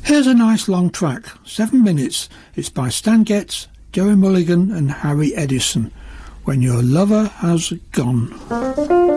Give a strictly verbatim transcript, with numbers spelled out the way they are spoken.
Here's a nice long track, seven minutes. It's by Stan Getz, Joey Mulligan and Harry Edison. When Your Lover Has Gone.